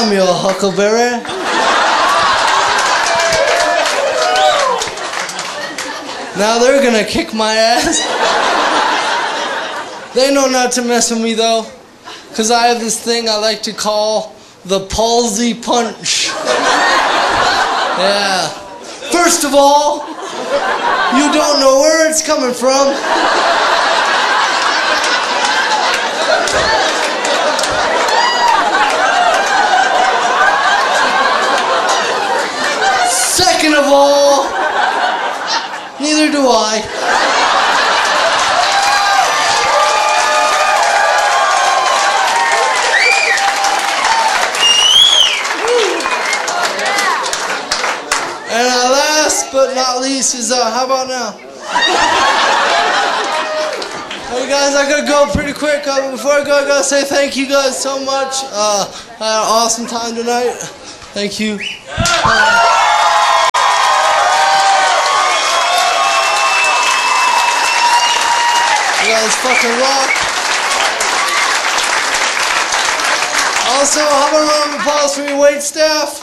damn you, Huckleberry. Now they're gonna kick my ass. They know not to mess with me though, because I have this thing I like to call the palsy punch. Yeah. First of all, you don't know where it's coming from. Second of all, neither do I. And last but not least is, how about now? Hey guys, I gotta go pretty quick. Before I go, I gotta say thank you guys so much. I had an awesome time tonight. Thank you. You guys fucking rock. Also, how about a round of applause for your wait staff?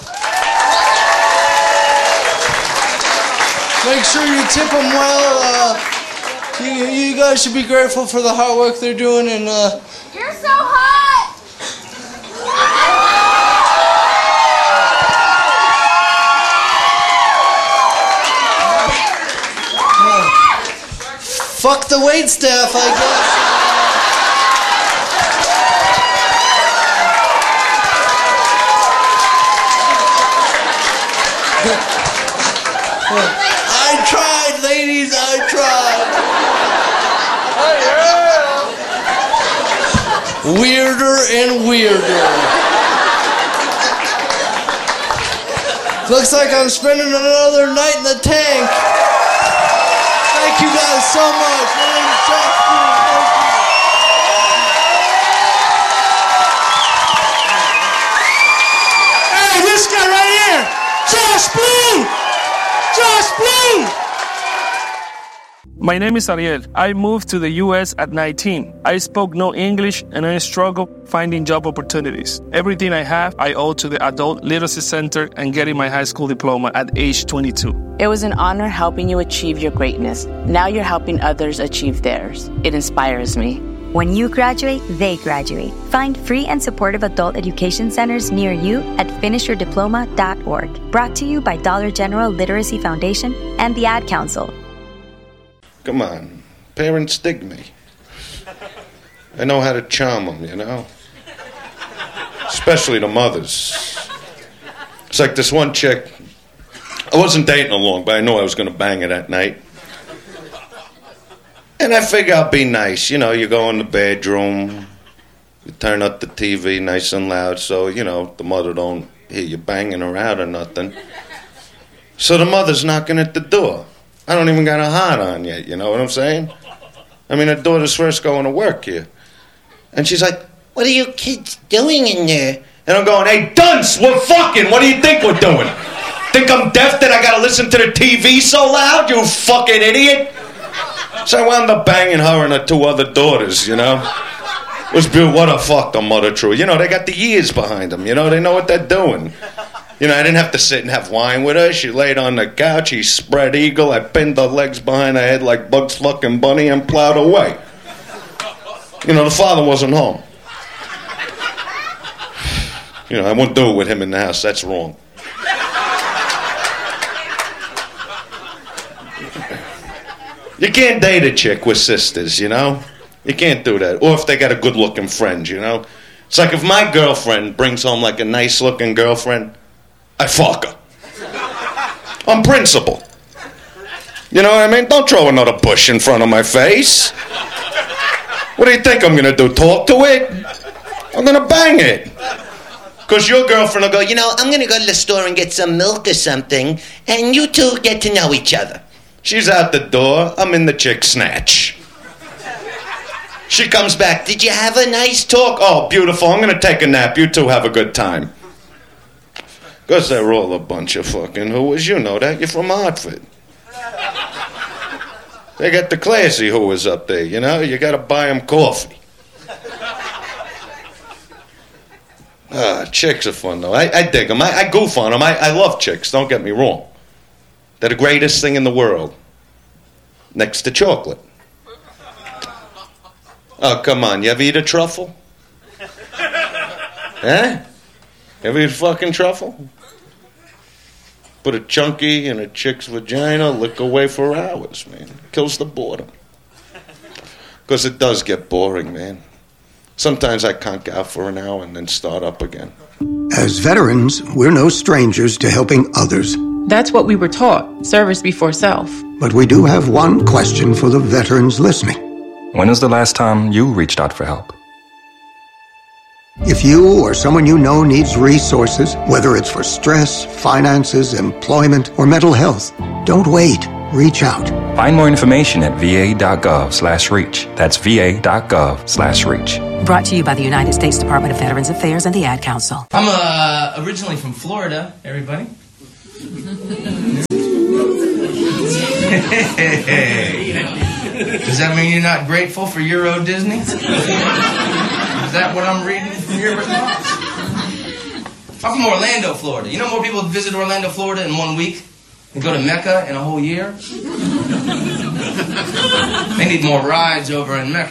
Make sure you tip them well. You guys should be grateful for the hard work they're doing. And you're so hot. Fuck the wait staff, I guess. I tried, ladies, I tried. Weirder and weirder. Looks like I'm spending another night in the tank. Thank you guys so much. My name is Josh Blue. Hey, this guy right here, Josh Blue. Josh Blue! My name is Ariel. I moved to the U.S. at 19. I spoke no English and I struggled finding job opportunities. Everything I have, I owe to the Adult Literacy Center and getting my high school diploma at age 22. It was an honor helping you achieve your greatness. Now you're helping others achieve theirs. It inspires me. When you graduate, they graduate. Find free and supportive adult education centers near you at finishyourdiploma.org. Brought to you by Dollar General Literacy Foundation and the Ad Council. Come on, parents dig me. I know how to charm them, you know? Especially the mothers. It's like this one chick, I wasn't dating her long, but I knew I was going to bang her that night. And I figure I'll be nice. You know, you go in the bedroom, you turn up the TV nice and loud so, you know, the mother don't hear you banging her out or nothing. So the mother's knocking at the door. I don't even got a heart on yet, you know what I'm saying? I mean, her daughter's first going to work here. And she's like, "What are you kids doing in there?" And I'm going, "Hey, dunce, we're fucking. What do you think we're doing? Think I'm deaf that I got to listen to the TV so loud, you fucking idiot?" So I wound up banging her and her two other daughters, you know. It was beautiful. What a fuck the mother true. You know, they got the years behind them, you know. They know what they're doing. You know, I didn't have to sit and have wine with her. She laid on the couch. She spread eagle. I pinned her legs behind her head like Bugs fucking Bunny and plowed away. You know, the father wasn't home. You know, I wouldn't do it with him in the house. That's wrong. You can't date a chick with sisters, you know? You can't do that. Or if they got a good-looking friend, you know? It's like if my girlfriend brings home like a nice-looking girlfriend, I fuck her. On principle. You know what I mean? Don't throw another bush in front of my face. What do you think I'm going to do, talk to it? I'm going to bang it. Because your girlfriend will go, "You know, I'm going to go to the store and get some milk or something, and you two get to know each other." She's out the door. I'm in the chick snatch. She comes back. "Did you have a nice talk?" "Oh, beautiful. I'm going to take a nap. You two have a good time." Because they're all a bunch of fucking whoas. You know that. You're from Hartford. They got the classy whoas up there, you know. You got to buy them coffee. Chicks are fun, though. I dig them. I goof on them. I love chicks, don't get me wrong. They're the greatest thing in the world. Next to chocolate. Oh, come on. You ever eat a truffle? Eh? Ever eat a fucking truffle? Put a chunky in a chick's vagina, lick away for hours, man. Kills the boredom. Because it does get boring, man. Sometimes I conk out for an hour and then start up again. As veterans, we're no strangers to helping others. That's what we were taught, service before self. But we do have one question for the veterans listening. When was the last time you reached out for help? If you or someone you know needs resources, whether it's for stress, finances, employment, or mental health, don't wait. Reach out. Find more information at va.gov/reach. That's va.gov/reach. Brought to you by the United States Department of Veterans Affairs and the Ad Council. I'm originally from Florida, everybody. Does that mean you're not grateful for Euro Disney? Is that what I'm reading from your response? I'm from Orlando, Florida. You know more people visit Orlando, Florida in 1 week than go to Mecca in a whole year? They need more rides over in Mecca.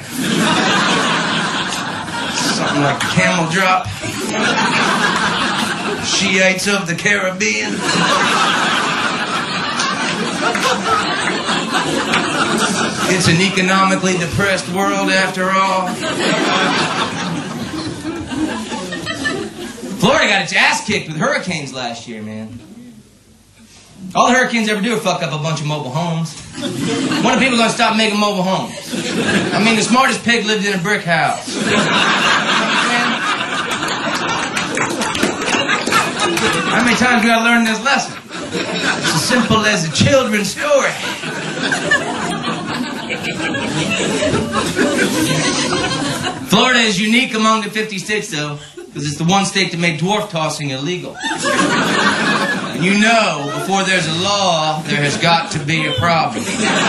Something like the Camel Drop. Shiites of the Caribbean. It's an economically depressed world after all. Florida got its ass kicked with hurricanes last year, man. All the hurricanes ever do is fuck up a bunch of mobile homes. When are people gonna stop making mobile homes? I mean, the smartest pig lived in a brick house. How many times we gotta learn this lesson? It's as simple as a children's story. Florida is unique among the 50 states, though, because it's the one state that made dwarf tossing illegal. And you know, before there's a law, there has got to be a problem.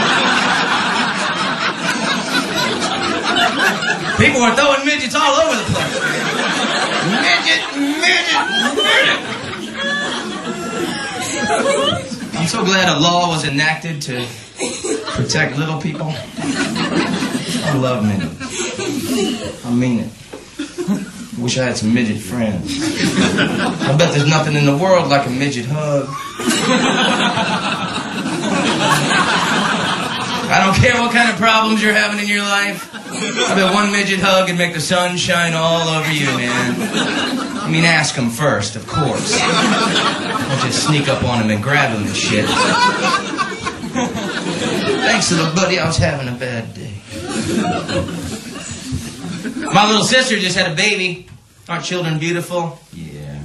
People are throwing midgets all over the place. Midget, midget, midget. I'm so glad a law was enacted to protect little people. I love midgets. I mean it. Wish I had some midget friends. I bet there's nothing in the world like a midget hug. I don't care what kind of problems you're having in your life. I bet one midget hug would make the sun shine all over you, man. I mean, ask them first, of course. Don't just sneak up on them and grab them and shit. Thanks, little buddy, I was having a bad day. My little sister just had a baby. Aren't children beautiful? Yeah.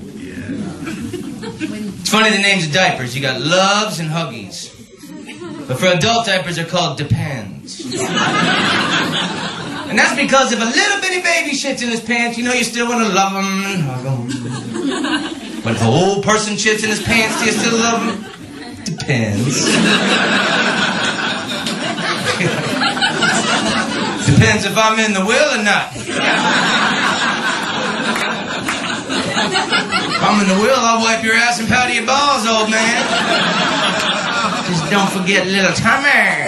It's funny the names of diapers. You got Loves and Huggies. But for adult diapers, they're called Depends. And that's because if a little bitty baby shits in his pants, you know you still want to love him and hug him. But if a old person shits in his pants, do you still love him? Depends. Depends if I'm in the will or not. If I'm in the will, I'll wipe your ass and powder your balls, old man. Just don't forget little Tommy.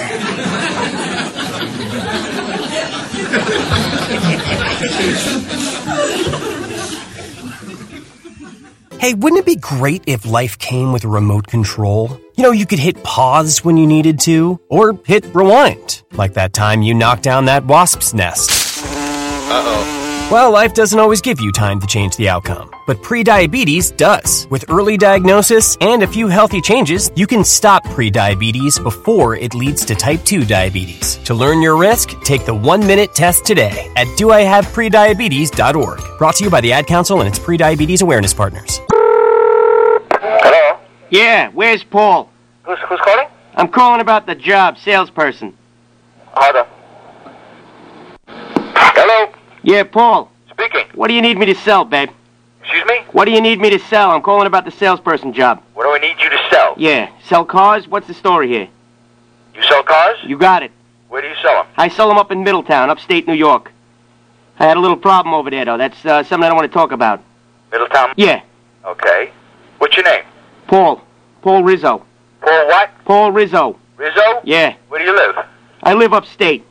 Hey, wouldn't it be great if life came with a remote control? You know, you could hit pause when you needed to, or hit rewind, like that time you knocked down that wasp's nest. Uh-oh. Well, life doesn't always give you time to change the outcome, but prediabetes does. With early diagnosis and a few healthy changes, you can stop prediabetes before it leads to type 2 diabetes. To learn your risk, take the 1-minute test today at doihaveprediabetes.org. Brought to you by the Ad Council and its prediabetes awareness partners. Hello? Yeah, where's Paul? Who's calling? I'm calling about the job, salesperson. Hold on. Hello? Yeah, Paul. Speaking. What do you need me to sell, babe? Excuse me? What do you need me to sell? I'm calling about the salesperson job. What do I need you to sell? Yeah, sell cars? What's the story here? You sell cars? You got it. Where do you sell them? I sell them up in Middletown, upstate New York. I had a little problem over there, though. That's something I don't want to talk about. Middletown? Yeah. Okay. What's your name? Paul. Paul Rizzo. Paul what? Paul Rizzo. Rizzo? Yeah. Where do you live? I live upstate.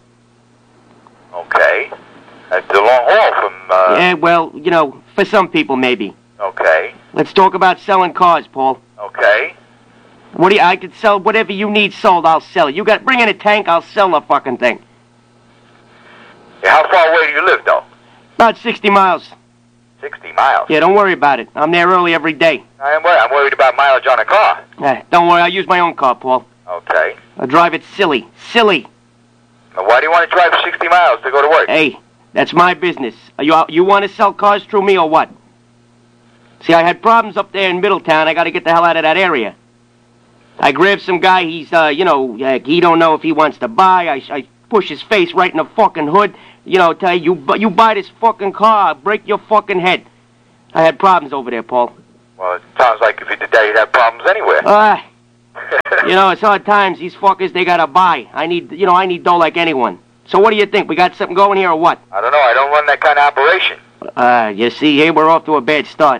Okay. That's a long haul from, Yeah, well, you know, for some people, maybe. Okay. Let's talk about selling cars, Paul. Okay. What do you... I could sell whatever you need sold, I'll sell it. You got... Bring in a tank, I'll sell the fucking thing. Yeah, how far away do you live, though? About 60 miles. 60 miles? Yeah, don't worry about it. I'm there early every day. I'm worried about mileage on a car. Don't worry, I'll use my own car, Paul. Okay. I'll drive it silly. Silly. Now, why do you want to drive 60 miles to go to work? Hey, that's my business. You want to sell cars through me or what? See, I had problems up there in Middletown. I got to get the hell out of that area. I grabbed some guy. He's, he don't know if he wants to buy. I push his face right in the fucking hood. You know, tell you buy this fucking car, I'll break your fucking head. I had problems over there, Paul. Well, it sounds like if you did that, you'd have problems anywhere. You know, it's hard times. These fuckers, they gotta buy. I need dough like anyone. So what do you think? We got something going here or what? I don't know. I don't run that kind of operation. You see, here we're off to a bad start.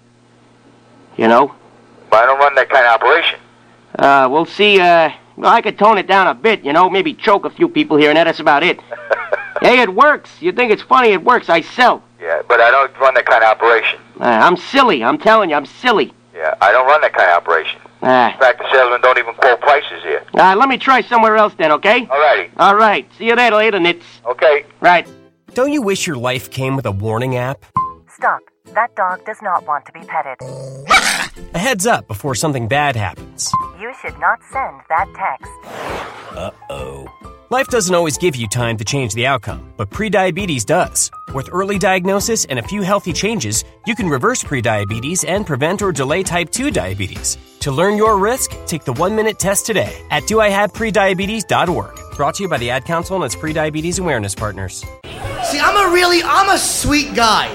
You know? But I don't run that kind of operation. We'll see, well, I could tone it down a bit, you know, maybe choke a few people here and there, that's about it. Hey, it works. You think it's funny, it works. I sell. Yeah, but I don't run that kind of operation. I'm silly. I'm telling you, I'm silly. Yeah, I don't run that kind of operation. In fact, the salesmen don't even quote prices here. Let me try somewhere else then, okay? Alrighty. All right. See you later, Nits. Okay. Right. Don't you wish your life came with a warning app? Stop. That dog does not want to be petted. A heads up before something bad happens. You should not send that text. Uh-oh. Life doesn't always give you time to change the outcome, but prediabetes does. With early diagnosis and a few healthy changes, you can reverse prediabetes and prevent or delay type 2 diabetes. To learn your risk, take the 1-minute test today at doihaveprediabetes.org. Brought to you by the Ad Council and its prediabetes awareness partners. See, I'm a sweet guy.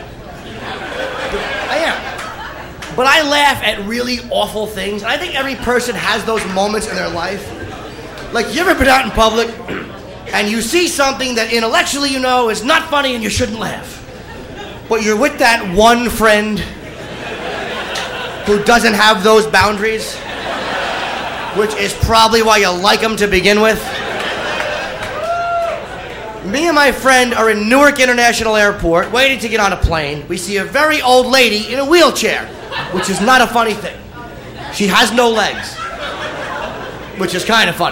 I am. But I laugh at really awful things. And I think every person has those moments in their life. Like, you ever been out in public and you see something that intellectually you know is not funny and you shouldn't laugh. But you're with that one friend who doesn't have those boundaries, which is probably why you like them to begin with. Me and my friend are in Newark International Airport waiting to get on a plane. We see a very old lady in a wheelchair, which is not a funny thing. She has no legs, which is kind of funny.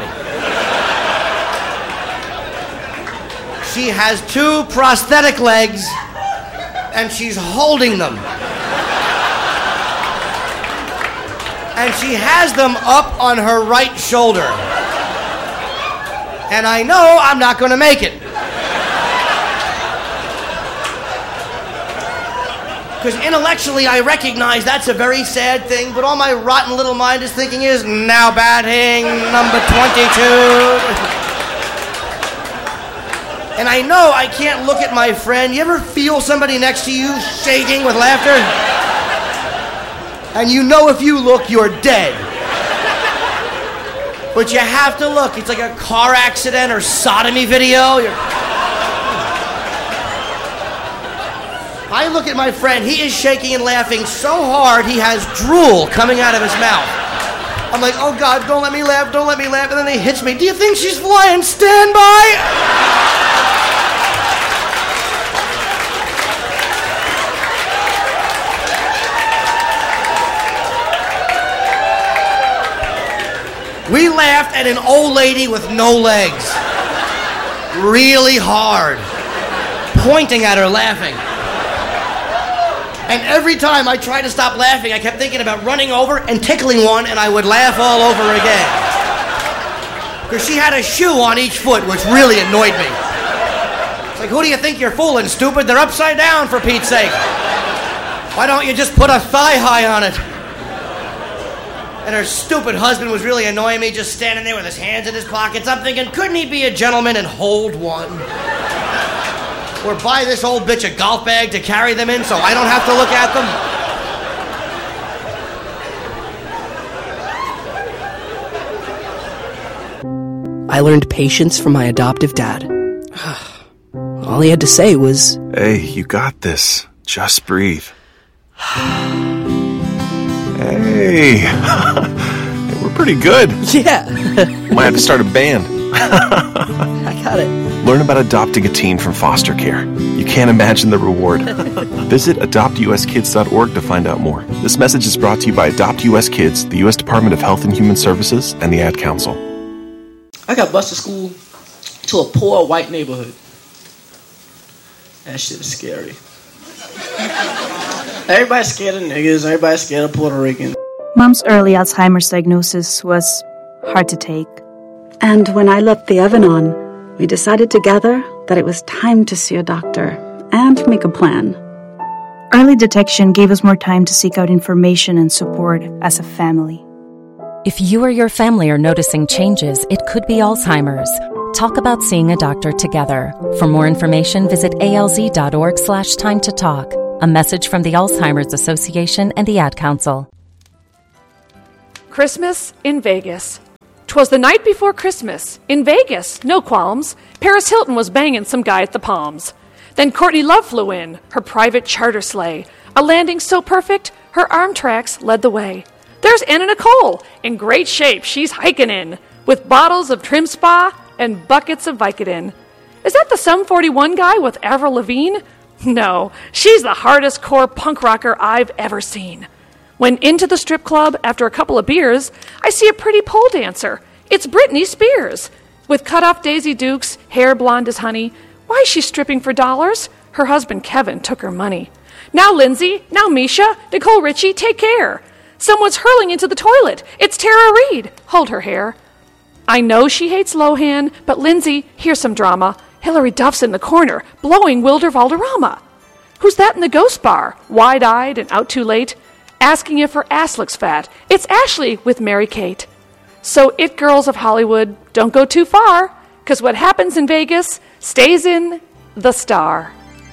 She has 2 prosthetic legs, and she's holding them. And she has them up on her right shoulder. And I know I'm not going to make it. Because intellectually I recognize that's a very sad thing, but all my rotten little mind is thinking is, now batting number 22. And I know I can't look at my friend. You ever feel somebody next to you shaking with laughter? And you know if you look, you're dead. But you have to look. It's like a car accident or sodomy video. I look at my friend. He is shaking and laughing so hard he has drool coming out of his mouth. I'm like, oh God, don't let me laugh, don't let me laugh. And then he hits me. Do you think she's flying? Stand by. We laughed at an old lady with no legs. Really hard. Pointing at her, laughing. And every time I tried to stop laughing, I kept thinking about running over and tickling one, and I would laugh all over again. Because she had a shoe on each foot, which really annoyed me. It's like, who do you think you're fooling, stupid? They're upside down, for Pete's sake. Why don't you just put a thigh high on it? And her stupid husband was really annoying me, just standing there with his hands in his pockets. I'm thinking, couldn't he be a gentleman and hold one? Or buy this old bitch a golf bag to carry them in so I don't have to look at them? I learned patience from my adoptive dad. All he had to say was, "Hey, you got this. Just breathe." Hey, we're pretty good. Yeah. Might have to start a band. I got it. Learn about adopting a teen from foster care. You can't imagine the reward. Visit adoptuskids.org to find out more. This message is brought to you by Adopt US Kids, the U.S. Department of Health and Human Services, and the Ad Council. I got bused to school to a poor white neighborhood. That shit is scary. Everybody's scared of niggas. Everybody's scared of Puerto Ricans. Mom's early Alzheimer's diagnosis was hard to take. And when I left the oven on, we decided together that it was time to see a doctor and make a plan. Early detection gave us more time to seek out information and support as a family. If you or your family are noticing changes, it could be Alzheimer's. Talk about seeing a doctor together. For more information, visit alz.org/time to talk. A message from the Alzheimer's Association and the Ad Council. Christmas in Vegas. 'Twas the night before Christmas. In Vegas, no qualms. Paris Hilton was banging some guy at the Palms. Then Courtney Love flew in, her private charter sleigh. A landing so perfect, her arm tracks led the way. There's Anna Nicole, in great shape she's hiking in, with bottles of Trim Spa and buckets of Vicodin. Is that the Sum 41 guy with Avril Lavigne? No, she's the hardest core punk rocker I've ever seen. When into the strip club after a couple of beers, I see a pretty pole dancer. It's Britney Spears. With cut-off Daisy Dukes, hair blonde as honey. Why is she stripping for dollars? Her husband Kevin took her money. Now Lindsay, now Misha, Nicole Richie, take care. Someone's hurling into the toilet. It's Tara Reid. Hold her hair. I know she hates Lohan, but Lindsay, here's some drama. Hillary Duff's in the corner, blowing Wilder Valderrama. Who's that in the ghost bar, wide-eyed and out too late? Asking if her ass looks fat. It's Ashley with Mary-Kate. So it girls of Hollywood, don't go too far, because what happens in Vegas stays in the Star.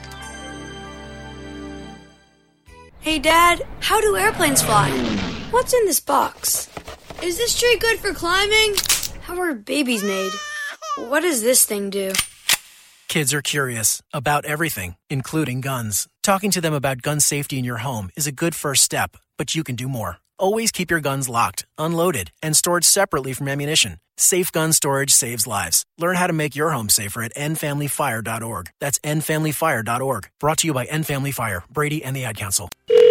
Hey Dad, how do airplanes fly? What's in this box? Is this tree good for climbing? How are babies made? What does this thing do? Kids are curious about everything, including guns. Talking to them about gun safety in your home is a good first step, but you can do more. Always keep your guns locked, unloaded, and stored separately from ammunition. Safe gun storage saves lives. Learn how to make your home safer at endfamilyfire.org. That's endfamilyfire.org. Brought to you by End Family Fire, Brady, and the Ad Council.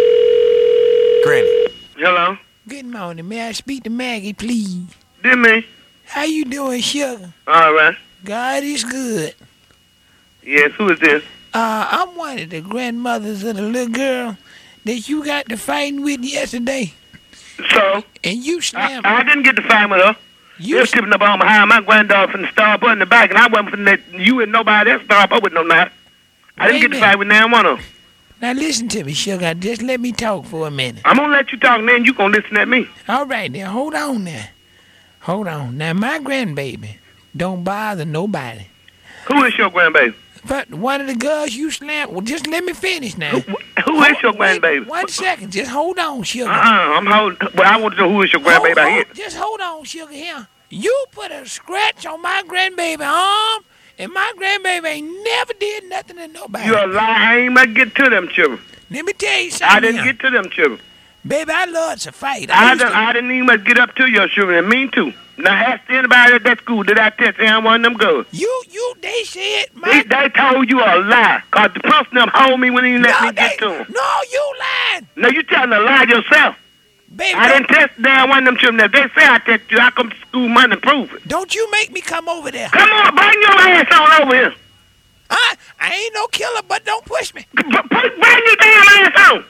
Granny. Hello? Good morning. May I speak to Maggie, please? Did me? How you doing, sugar? All right. God is good. Yes, who is this? I'm one of the grandmothers of the little girl that you got to fighting with yesterday. So? And you slammed I didn't get to fight with her. You was tipping up on behind my granddaughter from the star up in the back, and I wasn't from that. You and nobody else star up with no knife. I didn't get to fight with now one of them. Now listen to me, sugar. Just let me talk for a minute. I'm gonna let you talk, and then you gonna listen at me. All right, now hold on now. Hold on. Now my grandbaby don't bother nobody. Who is your grandbaby? But one of the girls you slammed. Well, just let me finish now. Who is your grandbaby? 1 second. Just hold on, sugar. I'm holding. Well, I want to know who is your grandbaby out here. Just hold on, sugar. Here. You put a scratch on my grandbaby arm, and my grandbaby ain't never did nothing to nobody. You're a liar. I ain't gonna get to them children. Let me tell you something. I didn't get to them children. Baby, I love to fight. I didn't even get up to your children, and mean too. Now ask anybody at that school, did I test I'm one of them girls? They said they told you a lie. Cause the person them hold me when he let me get to them. No, you lying. No, you telling a lie yourself. Baby, I didn't test down one of them children. If they say I test you, I come to school Monday and prove it. Don't you make me come over there. Come on, bring your ass on over here. I ain't no killer, but don't push me. Bring your damn ass on.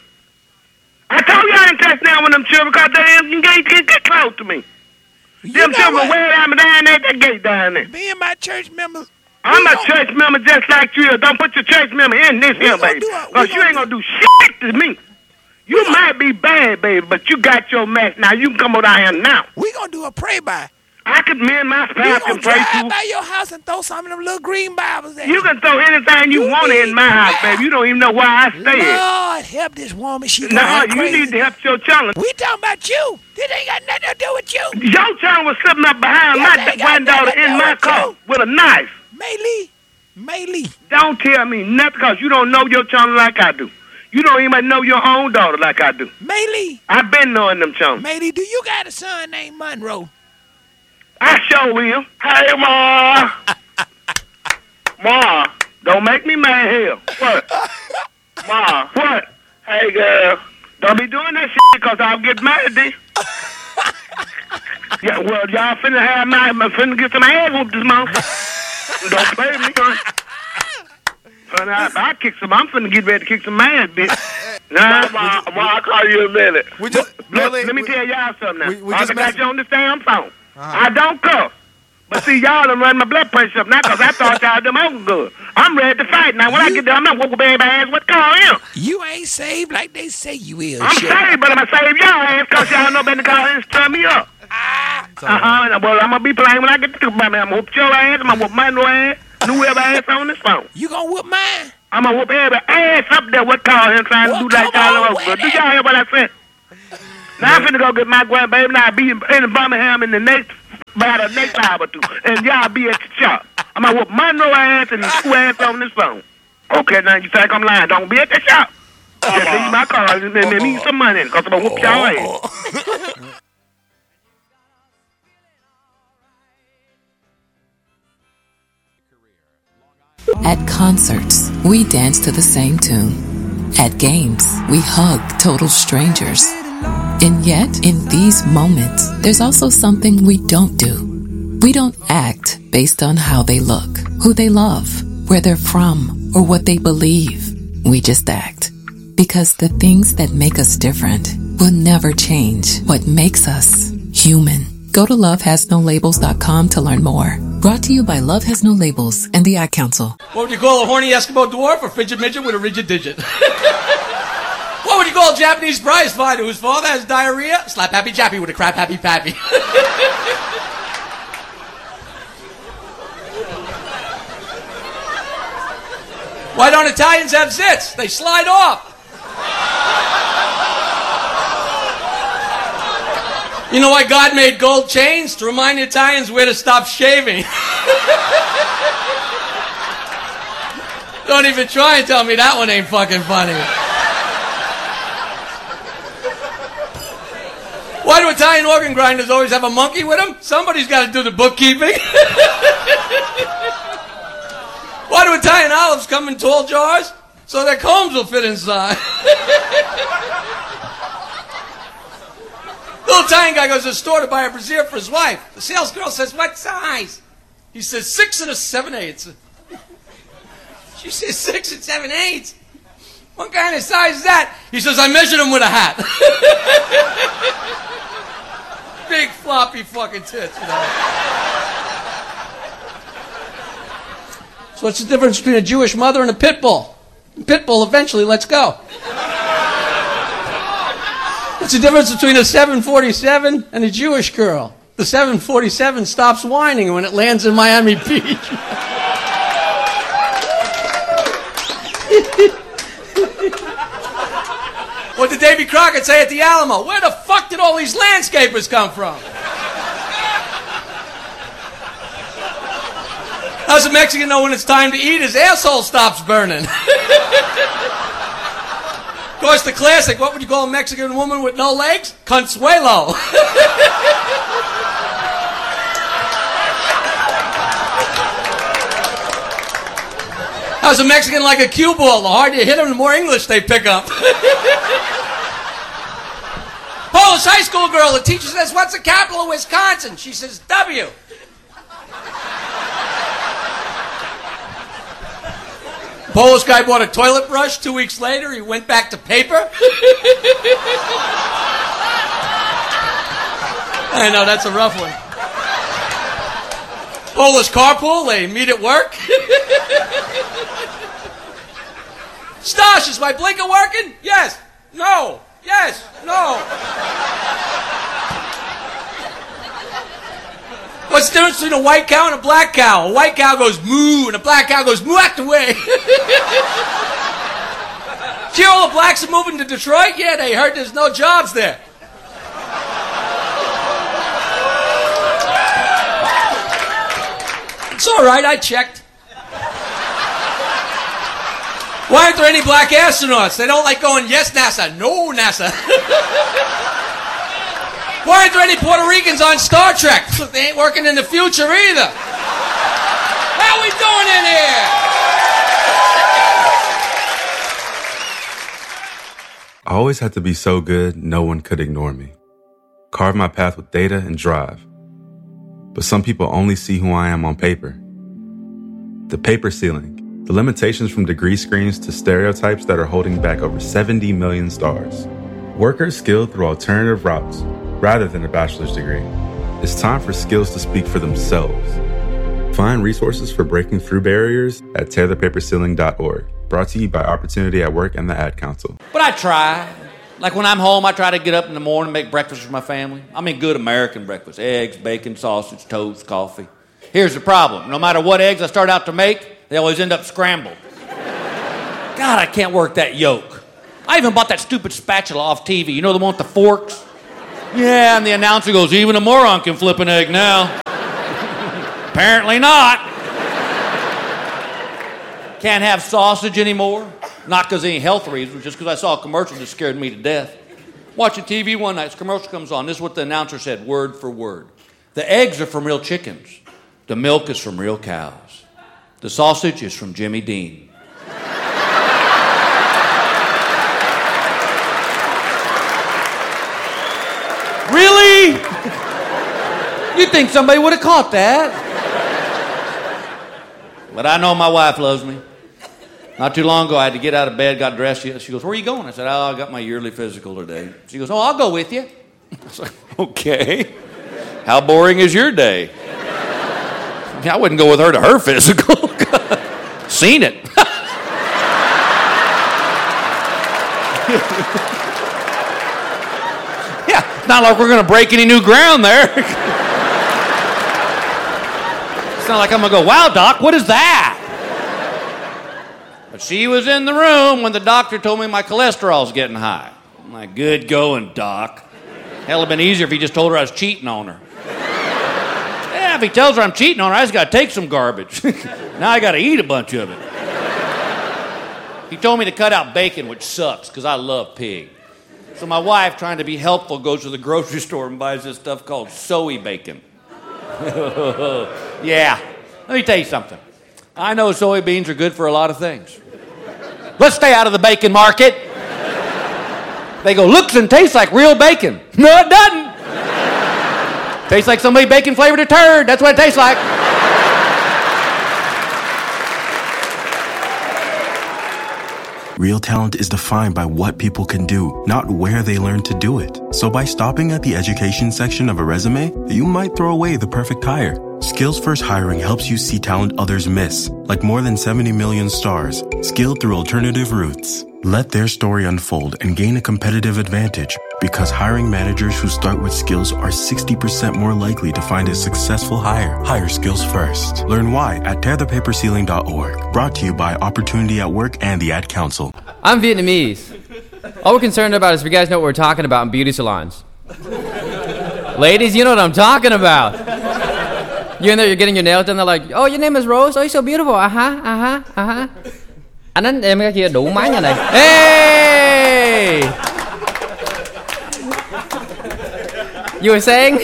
I told you I didn't test down one of them children because they get close to me. Them children way down there, that gate down there. Being my church member. I'm a church member just like you. Don't put your church member in this here, baby. Because you ain't going to do shit to me. You might be bad, baby, but you got your mess. Now, you can come over down here now. We going to do a pray-by. I could, me and my spouse can pray too. Drive by your house and throw some of them little green Bibles at you. You can throw anything you want in my house, baby. You don't even know why I stay here. Lord, help this woman. She no, you need to help your challenge. We talking about you. This ain't got nothing to do with you. Your child was sitting up behind my granddaughter in my car with a knife. Maylee. Don't tell me nothing because you don't know your child like I do. You don't even know your own daughter like I do. Maylee. I've been knowing them chums. Maylee, do you got a son named Monroe? I sure will. Hey, Ma. Ma, don't make me mad here. What? Ma, what? Hey, girl, don't be doing that shit because I'll get mad at you. Yeah, well, y'all finna get some ass whooped this month. Don't play with me, son. Son, I kick some. I'm finna get ready to kick some ass, bitch. Nah, Ma, I'll call you in a minute. Let me tell y'all something now. I got you on this damn phone. I don't cuss. But see, y'all done run my blood pressure up now because I thought y'all them open good. I'm ready to fight. Now, when I get done, I'm not whooping baby ass. What call him? You ain't saved like they say you is. I'm saved, but I'm going to save y'all ass because y'all know better to call him and stir me up. Well, I'm going to be playing when I get to about me. I'm going to whoop your ass. I'm going to whoop my new ass. Whoever ass on this phone. You going to whoop mine? I'm going to whoop every ass up there. What call him trying to do like y'all over good. Do y'all hear what I said? Now, I'm finna go get my grandbaby. Now, I'll be in Birmingham in the next... by the next hour or two, and y'all be at the shop. I'm gonna whoop my no ass and the two ass on this phone. Okay, now you think I'm lying. Don't be at the shop. Just leave my car and leave some money in, because I'm gonna whoop y'all ass. At concerts, we dance to the same tune. At games, we hug total strangers. And yet, in these moments, there's also something we don't do. We don't act based on how they look, who they love, where they're from, or what they believe. We just act. Because the things that make us different will never change what makes us human. Go to lovehasnolabels.com to learn more. Brought to you by Love Has No Labels and the Ad Council. What would you call a horny Eskimo dwarf or frigid midget with a rigid digit? What would you call a Japanese prize fighter whose father has diarrhea? Slap happy jappy with a crap happy pappy. Why don't Italians have zits? They slide off. You know why God made gold chains? To remind the Italians where to stop shaving. Don't even try and tell me that one ain't fucking funny. Why do Italian organ grinders always have a monkey with them? Somebody's got to do the bookkeeping. Why do Italian olives come in tall jars? So their combs will fit inside. Little Italian guy goes to the store to buy a brassiere for his wife. The sales girl says, "What size?" He says, 6 7/8. She says, 6 7/8? What kind of size is that? He says, "I measured him with a hat." Big floppy fucking tits, you know. So what's the difference between a Jewish mother and a pit bull? A pit bull eventually lets go. What's the difference between a 747 and a Jewish girl? The 747 stops whining when it lands in Miami Beach. What did Davy Crockett say at the Alamo? Where the fuck did all these landscapers come from? How's a Mexican know when it's time to eat? His asshole stops burning. Of course, the classic, what would you call a Mexican woman with no legs? Consuelo. How's a Mexican like a cue ball? The harder you hit them, the more English they pick up. Polish high school girl, the teacher says, "What's the capital of Wisconsin?" She says, "W." Polish guy bought a toilet brush. 2 weeks later, he went back to paper. I know, that's a rough one. Polish carpool, they meet at work. Stosh, is my blinker working? Yes. No. Yes. No. What's the difference between a white cow and a black cow? A white cow goes moo, and a black cow goes moo out the way. See, all the blacks are moving to Detroit? Yeah, they heard there's no jobs there. It's all right, I checked. Why aren't there any black astronauts? They don't like going, yes, NASA, no, NASA. Why aren't there any Puerto Ricans on Star Trek? They ain't working in the future either. How we doing in here? I always had to be so good, no one could ignore me. Carve my path with data and drive. But some people only see who I am on paper. The paper ceiling, the limitations from degree screens to stereotypes that are holding back over 70 million stars. Workers skilled through alternative routes, rather than a bachelor's degree. It's time for skills to speak for themselves. Find resources for breaking through barriers at tearthepaperceiling.org. Brought to you by Opportunity at Work and the Ad Council. But I try. Like when I'm home, I try to get up in the morning and make breakfast for my family. I mean good American breakfast. Eggs, bacon, sausage, toast, coffee. Here's the problem. No matter what eggs I start out to make, they always end up scrambled. God, I can't work that yolk. I even bought that stupid spatula off TV. You know the one with the forks? Yeah, and the announcer goes, even a moron can flip an egg now. Apparently not. Can't have sausage anymore. Not because of any health reasons, just because I saw a commercial that scared me to death. Watching TV one night, this commercial comes on. This is what the announcer said, word for word. The eggs are from real chickens. The milk is from real cows. The sausage is from Jimmy Dean. Really? You'd think somebody would have caught that. But I know my wife loves me. Not too long ago, I had to get out of bed, got dressed. She goes, where are you going? I said, oh, I got my yearly physical today. She goes, oh, I'll go with you. I was like, okay. How boring is your day? I wouldn't go with her to her physical. Seen it. Yeah, it's not like we're going to break any new ground there. It's not like I'm going to go, wow, Doc, what is that? But she was in the room when the doctor told me my cholesterol's getting high. I'm like, good going, Doc. Hell, it'd been easier if he just told her I was cheating on her. Yeah, if he tells her I'm cheating on her, I just got to take some garbage. Now I got to eat a bunch of it. He told me to cut out bacon, which sucks, because I love pig. So my wife, trying to be helpful, goes to the grocery store and buys this stuff called soy bacon. Yeah. Let me tell you something. I know soybeans are good for a lot of things. Let's stay out of the bacon market. They go, looks and tastes like real bacon. No, it doesn't. Tastes like somebody bacon-flavored a turd. That's what it tastes like. Real talent is defined by what people can do, not where they learn to do it. So by stopping at the education section of a resume, you might throw away the perfect hire. Skills First Hiring helps you see talent others miss, like more than 70 million stars, skilled through alternative routes. Let their story unfold and gain a competitive advantage, because hiring managers who start with skills are 60% more likely to find a successful hire. Hire skills first. Learn why at tearthepaperceiling.org. Brought to you by Opportunity at Work and the Ad Council. I'm Vietnamese. All we're concerned about is if you guys know what we're talking about in beauty salons. Ladies, you know what I'm talking about. You're in there, you're getting your nails done, they're like, oh, your name is Rose, oh, you're so beautiful, Anh đánh em cái kia đủ máy nhà này. Hey! You were saying?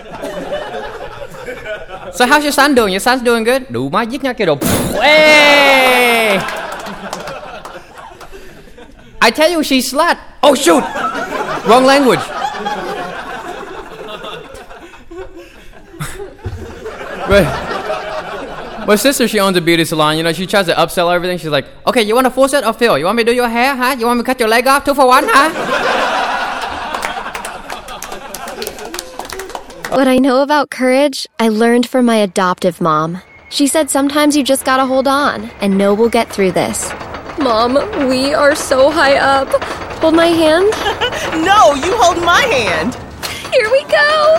So how's your son doing? Your son's doing good? Đủ máy giết nha kia đồ. Hey! I tell you, she's slut. Oh, shoot! Wrong language. My sister, she owns a beauty salon. You know, she tries to upsell everything. She's like, okay, you want a full set or fill? You want me to do your hair, huh? You want me to cut your leg off 2 for 1, huh? What I know about courage, I learned from my adoptive mom. She said sometimes you just gotta hold on and know we'll get through this. Mom, we are so high up. Hold my hand. No, you hold my hand. Here we go.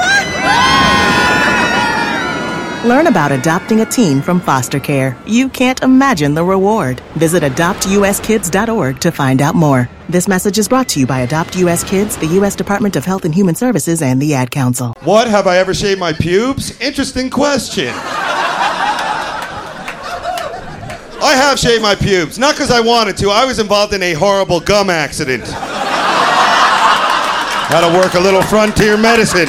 Learn about adopting a teen from foster care. You can't imagine the reward. Visit adoptuskids.org to find out more. This message is brought to you by Adopt US Kids, the U.S. Department of Health and Human Services, and the Ad Council. What, have I ever shaved my pubes? Interesting question. I have shaved my pubes, not because I wanted to. I was involved in a horrible gum accident. Had to work a little frontier medicine.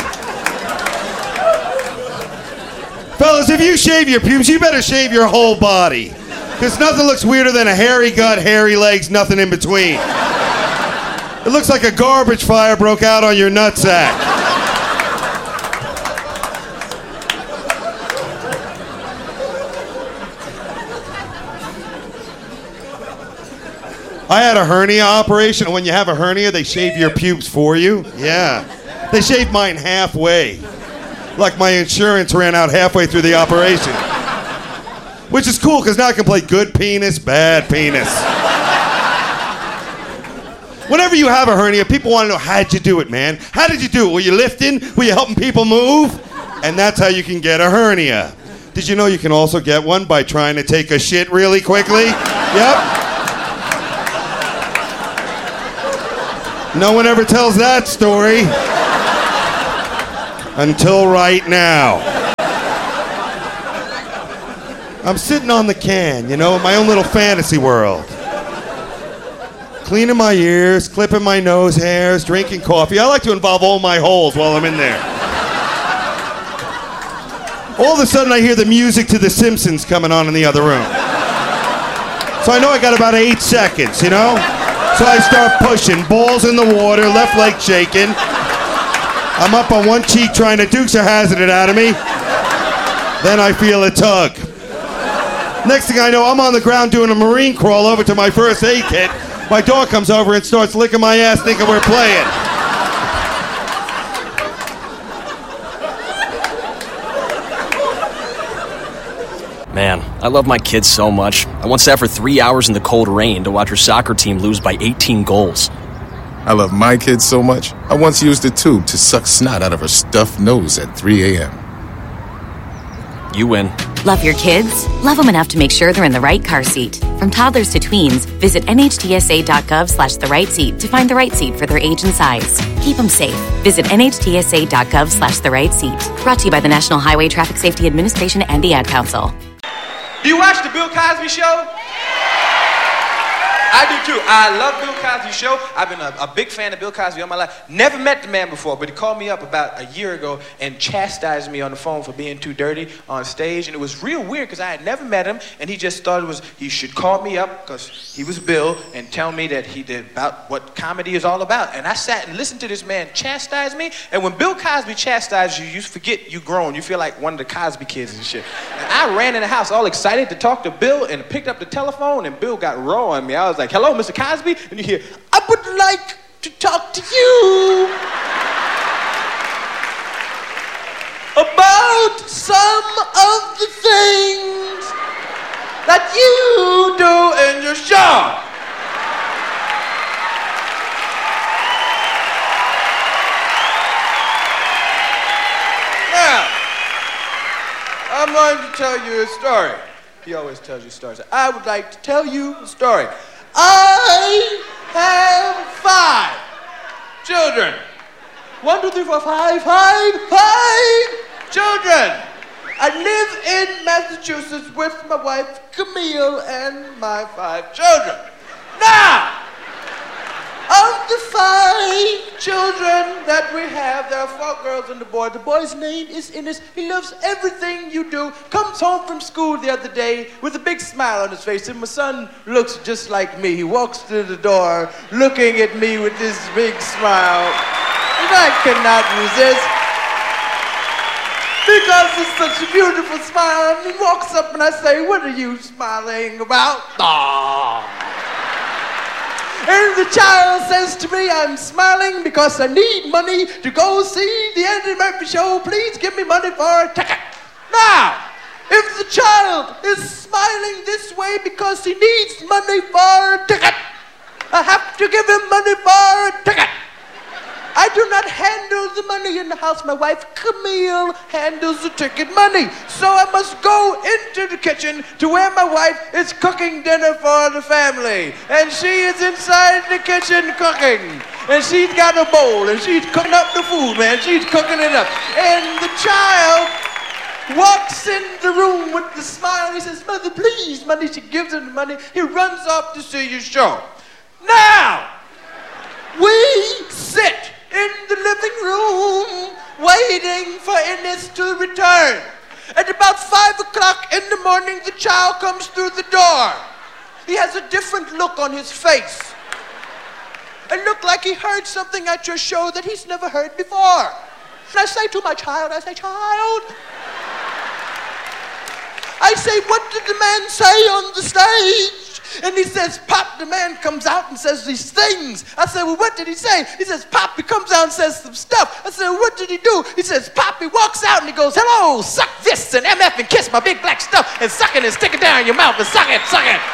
Fellas, if you shave your pubes, you better shave your whole body. Because nothing looks weirder than a hairy gut, hairy legs, nothing in between. It looks like a garbage fire broke out on your nutsack. I had a hernia operation, and when you have a hernia, they shave your pubes for you. Yeah. They shaved mine halfway. Like my insurance ran out halfway through the operation. Which is cool, because now I can play good penis, bad penis. Whenever you have a hernia, people want to know, how'd you do it, man? How did you do it? Were you lifting? Were you helping people move? And that's how you can get a hernia. Did you know you can also get one by trying to take a shit really quickly? Yep. No one ever tells that story. Until right now. I'm sitting on the can, you know, in my own little fantasy world. Cleaning my ears, clipping my nose hairs, drinking coffee. I like to involve all my holes while I'm in there. All of a sudden I hear the music to The Simpsons coming on in the other room. So I know I got about 8 seconds, you know? So I start pushing, balls in the water, left leg shaking. I'm up on one cheek trying to Dukes of Hazzard it out of me. Then I feel a tug. Next thing I know, I'm on the ground doing a marine crawl over to my first aid kit. My dog comes over and starts licking my ass thinking we're playing. Man, I love my kids so much. I once sat for 3 hours in the cold rain to watch her soccer team lose by 18 goals. I love my kids so much, I once used a tube to suck snot out of her stuffed nose at 3 a.m. You win. Love your kids? Love them enough to make sure they're in the right car seat. From toddlers to tweens, visit nhtsa.gov/the-right-seat to find the right seat for their age and size. Keep them safe. Visit nhtsa.gov/the-right-seat. Brought to you by the National Highway Traffic Safety Administration and the Ad Council. Do you watch the Bill Cosby Show? I do too. I love Bill Cosby Show. I've been a big fan of Bill Cosby all my life. Never met the man before, but he called me up about a year ago and chastised me on the phone for being too dirty on stage. And it was real weird because I had never met him, and he just thought he should call me up because he was Bill and tell me that he did about what comedy is all about. And I sat and listened to this man chastise me. And when Bill Cosby chastises you, you forget you grown. You feel like one of the Cosby kids and shit. And I ran in the house all excited to talk to Bill and picked up the telephone, and Bill got raw on me. I was like, hello, Mr. Cosby? And you hear, I would like to talk to you about some of the things that you do in your show. Now, I'm going to tell you a story. He always tells you stories. I would like to tell you a story. I have 5 children. 1, 2, 3, 4, 5 children. I live in Massachusetts with my wife, Camille, and my 5 children. Now, of the 5 children that we have, there are 4 girls and a boy. The boy's name is Innes. He loves everything you do. Comes home from school the other day with a big smile on his face, and my son looks just like me. He walks through the door looking at me with this big smile, and I cannot resist because it's such a beautiful smile. And he walks up and I say, what are you smiling about? Aww. And the child says to me, I'm smiling because I need money to go see the Eddie Murphy show. Please give me money for a ticket. Now, if the child is smiling this way because he needs money for a ticket, I have to give him money for a ticket. I do not handle the money in the house. My wife, Camille, handles the ticket money. So I must go into the kitchen to where my wife is cooking dinner for the family. And she is inside the kitchen cooking. And she's got a bowl and she's cooking up the food, man. She's cooking it up. And the child walks in the room with the smile. He says, "Mother, please, money." She gives him the money. He runs off to see your show. Now, we sit in the living room waiting for Ennis to return. At about 5 o'clock in the morning, the child comes through the door. He has a different look on his face. It looked like he heard something at your show that he's never heard before. And I say to my child, I say, "Child," I say, "what did the man say on the stage?" And he says, "Pop." The man comes out and says these things. I said, "Well, what did he say?" He says, "Pop." He comes out and says some stuff. I said, "Well, what did he do?" He says, "Pop." He walks out and he goes, "Hello, suck this and MF and kiss my big black stuff and suck it and stick it down your mouth and suck it, suck it."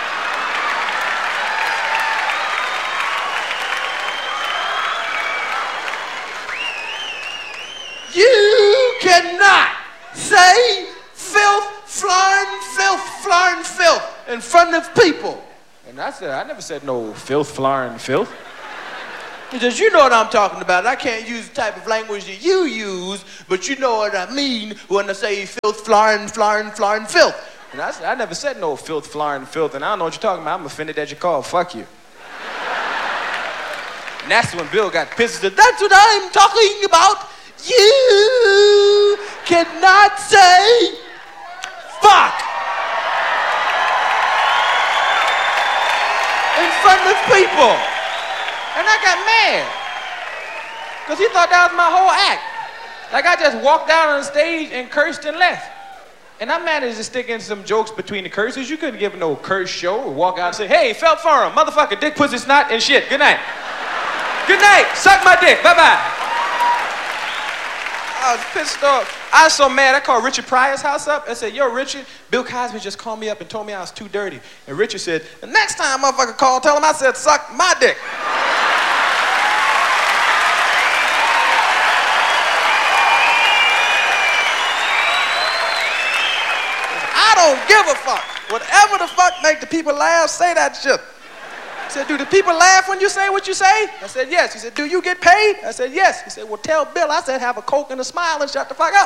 You cannot say filth, flarn, filth in front of people. And I said, I never said no filth, flarn, filth. He says, "You know what I'm talking about. I can't use the type of language that you use, but you know what I mean when I say filth, flarn, filth." And I said, I never said no filth, flarn, filth, and I don't know what you're talking about. I'm offended that you called. Fuck you. And that's when Bill got pissed. He said, "That's what I'm talking about. You cannot say fuck in front of people." And I got mad because he thought that was my whole act. Like I just walked out on the stage and cursed and left. And I managed to stick in some jokes between the curses. You couldn't give no curse show or walk out and say, "Hey, felt for him, motherfucker, dick, pussy, snot, and shit. Good night. Good night. Suck my dick. Bye-bye." I was pissed off. I was so mad, I called Richard Pryor's house up. I said, "Yo, Richard, Bill Cosby just called me up and told me I was too dirty." And Richard said, "The next time motherfucker call, tell him I said suck my dick." I don't give a fuck. Whatever the fuck make the people laugh, say that shit. He said, "Do the people laugh when you say what you say?" I said, "Yes." He said, "Do you get paid?" I said, "Yes." He said, "Well, tell Bill," I said, "have a Coke and a smile and shut the fuck up."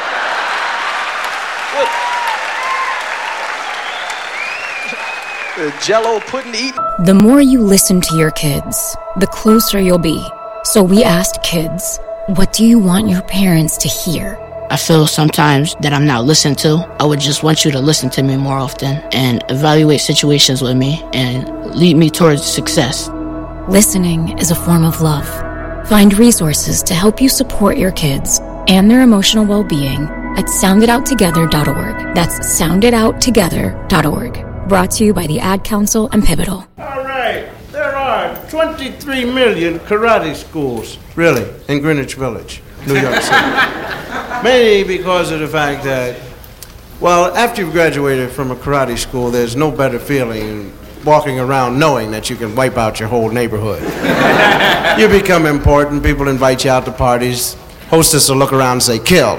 The Jell-O pudding eating. The more you listen to your kids, the closer you'll be. So we asked kids, what do you want your parents to hear? I feel sometimes that I'm not listened to. I would just want you to listen to me more often and evaluate situations with me and lead me towards success. Listening is a form of love. Find resources to help you support your kids and their emotional well-being at sounditouttogether.org. That's sounditouttogether.org. Brought to you by the Ad Council and Pivotal. All right, there are 23 million karate schools, really, in Greenwich Village, New York City. Mainly because of the fact that, well, after you've graduated from a karate school, there's no better feeling walking around knowing that you can wipe out your whole neighborhood. You become important, people invite you out to parties, hostess will look around and say, "Kill."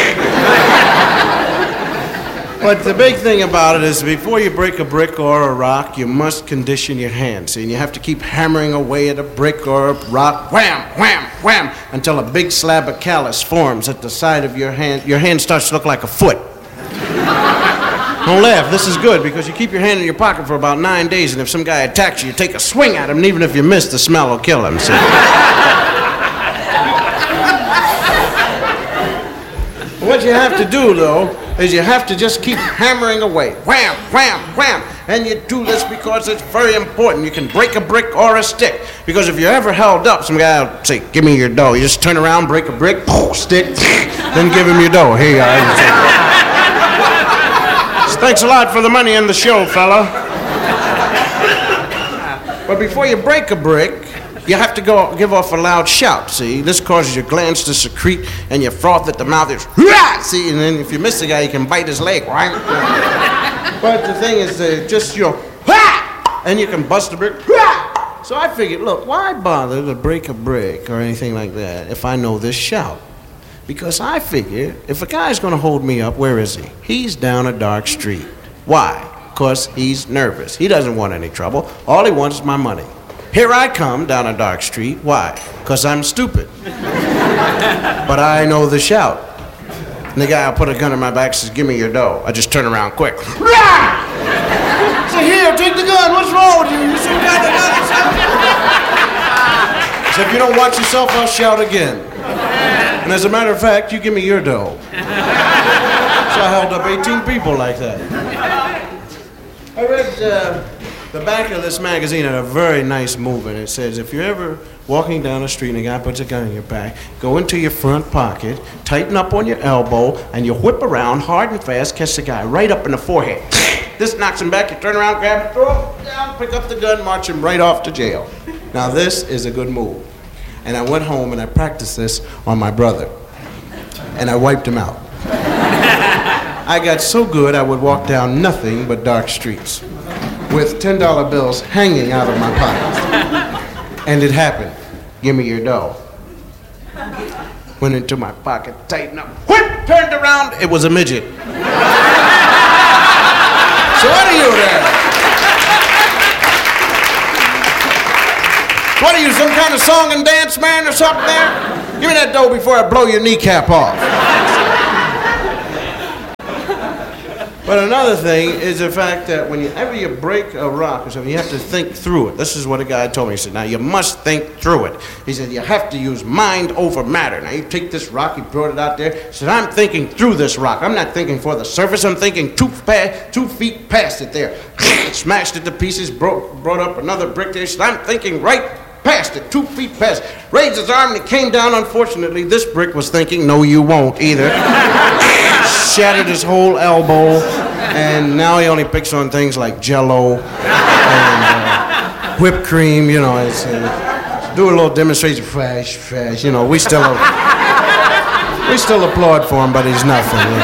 But the big thing about it is before you break a brick or a rock, you must condition your hands. And you have to keep hammering away at a brick or a rock, wham, wham, wham, until a big slab of callus forms at the side of your hand. Your hand starts to look like a foot. Don't laugh, this is good because you keep your hand in your pocket for about 9 days, and if some guy attacks you, you take a swing at him, and even if you miss, the smell will kill him. See? What you have to do, though, is you have to just keep hammering away. Wham, wham, wham. And you do this because it's very important. You can break a brick or a stick. Because if you're ever held up, some guy will say, "Give me your dough." You just turn around, break a brick, stick, then give him your dough. Here you are. Thanks a lot for the money in the show, fella. But before you break a brick, you have to give off a loud shout, see? This causes your glands to secrete and your froth at the mouth is, see? And then if you miss the guy, you can bite his leg, right? But the thing is, just your, and you can bust a brick, So I figured, look, why bother to break a brick or anything like that if I know this shout? Because I figure, if a guy's gonna hold me up, where is he? He's down a dark street. Why? Because he's nervous. He doesn't want any trouble. All he wants is my money. Here I come down a dark street. Why? Because I'm stupid. But I know the shout. And the guy put a gun in my back, says, give me your dough. I just turn around quick. Say, here, take the gun. What's wrong with you? You some kind of gun. So if you don't watch yourself, I'll shout again. And as a matter of fact, you give me your dough. So I held up 18 people like that. I read the back of this magazine had a very nice movement. It says, if you're ever walking down the street and a guy puts a gun in your back, go into your front pocket, tighten up on your elbow, and you whip around hard and fast, catch the guy right up in the forehead. This knocks him back, you turn around, grab him, throw him down, pick up the gun, march him right off to jail. Now this is a good move. And I went home and I practiced this on my brother. And I wiped him out. I got so good I would walk down nothing but dark streets with $10 bills hanging out of my pockets. And it happened. Give me your dough. Went into my pocket, tightened up, whip, turned around, it was a midget. So what are you there? What are you, some kind of song and dance man or something there? Give me that dough before I blow your kneecap off. But another thing is the fact that whenever you break a rock or something, you have to think through it. This is what a guy told me. He said, now you must think through it. He said, you have to use mind over matter. Now you take this rock, he brought it out there. He said, I'm thinking through this rock. I'm not thinking for the surface. I'm thinking 2 feet past it there. Smashed it to pieces, brought up another brick there. He said, I'm thinking right past it, 2 feet past it. Raised his arm and it came down. Unfortunately, this brick was thinking, no, you won't either. Shattered his whole elbow, and now he only picks on things like Jell-O and whipped cream, you know. Do a little demonstration, fresh, you know. We still applaud for him, but he's nothing. You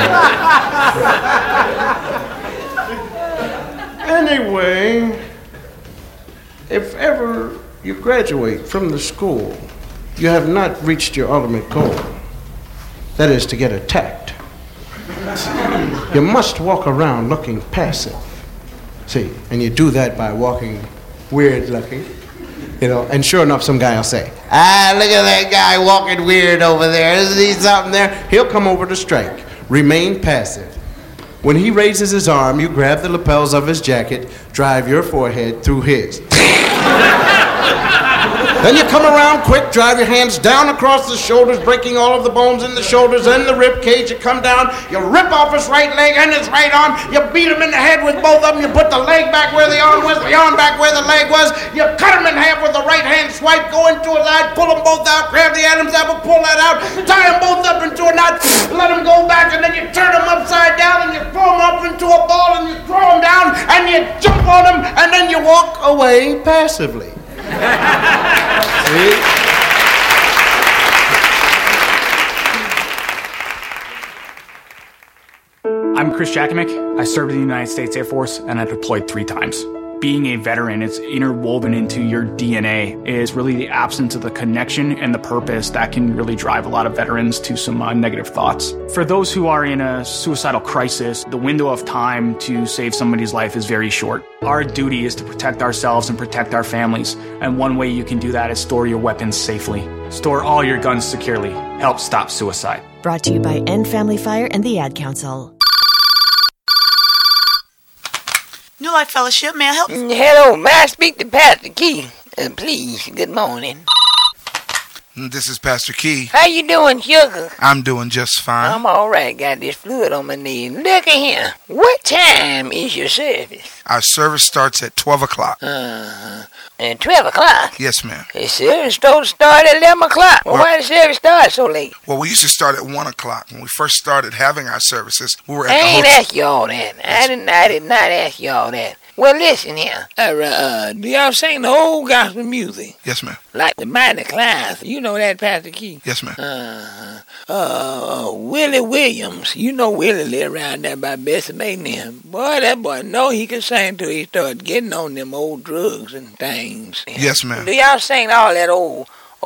know. Anyway, if ever you graduate from the school, you have not reached your ultimate goal. That is to get attacked. You must walk around looking passive. See, and you do that by walking weird looking, you know, and sure enough, some guy will say, look at that guy walking weird over there. Isn't he something there? He'll come over to strike. Remain passive. When he raises his arm, you grab the lapels of his jacket, drive your forehead through his. Then you come around quick, drive your hands down across the shoulders, breaking all of the bones in the shoulders and the rib cage. You come down, you rip off his right leg and his right arm, you beat him in the head with both of them, you put the leg back where the arm was, the arm back where the leg was, you cut him in half with the right hand swipe, go into his eye, pull them both out, grab the Adam's apple, pull that out, tie them both up into a knot, let them go back, and then you turn them upside down and you throw them up into a ball and you throw them down and you jump on them and then you walk away passively. See? I'm Chris Jakovic. I served in the United States Air Force and I deployed 3 times. Being a veteran, it's interwoven into your DNA. It is really the absence of the connection and the purpose that can really drive a lot of veterans to some negative thoughts. For those who are in a suicidal crisis, the window of time to save somebody's life is very short. Our duty is to protect ourselves and protect our families. And one way you can do that is store your weapons safely. Store all your guns securely. Help stop suicide. Brought to you by End Family Fire and the Ad Council. New Life Fellowship, may I help? Hello, may I speak to Pastor Key? Please, good morning. This is Pastor Key. How you doing, sugar? I'm doing just fine. I'm all right. Got this fluid on my knee. Look at here. What time is your service? Our service starts at 12 o'clock. And 12 o'clock? Yes, ma'am. The service don't start at 11 o'clock. Well, why does the service start so late? Well, we used to start at 1 o'clock. When we first started having our services, we were at I the ain't hotel. ask you all that. I did not ask you all that. Well, listen here. Do y'all sing the old gospel music? Yes, ma'am. Like the Mighty Clouds. You know that, Pastor Key? Yes, ma'am. Willie Williams. You know Willie live around there by Bessie Maiden. Boy, that boy know he can sing till he start getting on them old drugs and things. Yes, ma'am. Do y'all sing all that old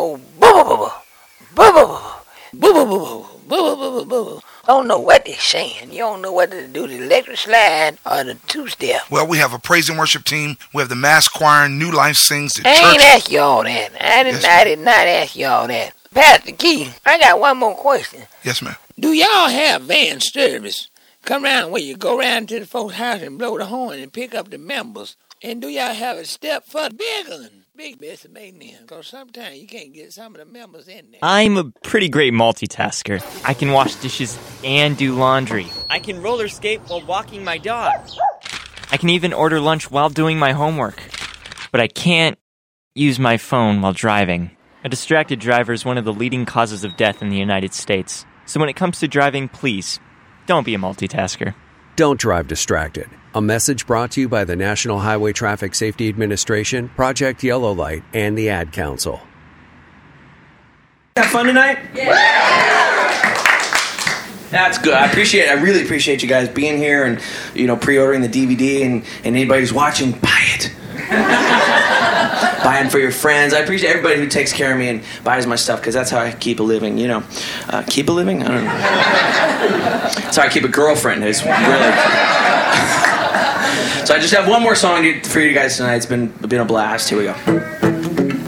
boo-boo-boo-boo-boo-boo-boo-boo-boo-boo-boo-boo? I don't know what they're saying. You don't know whether to do the electric slide or the two-step. Well, we have a praise and worship team. We have the mass choir. New Life sings. The I church. ain't ask you all that. I did not ask you all that. Pastor Key, I got one more question. Yes, ma'am. Do y'all have van service? Come around where you go around to the folks' house and blow the horn and pick up the members. And do y'all have a step for bigger than big Bessie Mayhem? Because sometimes you can't get some of the members in there. I'm a pretty great multitasker. I can wash dishes and do laundry. I can roller skate while walking my dog. I can even order lunch while doing my homework. But I can't use my phone while driving. A distracted driver is one of the leading causes of death in the United States. So when it comes to driving, please, don't be a multitasker. Don't drive distracted. A message brought to you by the National Highway Traffic Safety Administration, Project Yellow Light, and the Ad Council. Have fun tonight? Yeah. That's good. I really appreciate you guys being here and, pre-ordering the DVD and anybody who's watching, buy it. Buy it for your friends. I appreciate everybody who takes care of me and buys my stuff because that's how I keep a living, keep a living? I don't know. That's how I keep a girlfriend. It's really... So I just have one more song for you guys tonight. It's been a blast. Here we go.